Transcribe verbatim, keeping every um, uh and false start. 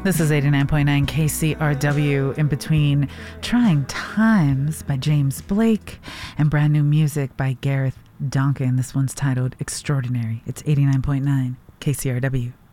This is eighty-nine point nine K C R W. In between Trying Times by James Blake and brand new music by Gareth Duncan. This one's titled Extraordinary. It's eighty-nine point nine K C R W.